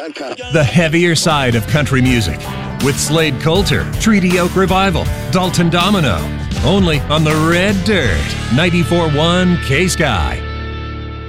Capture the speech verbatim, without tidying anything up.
dot com. The heavier side of country music with Slade Coulter, Treaty Oak Revival, Dalton Domino. Only on the Red Dirt, ninety-four point one K-Sky.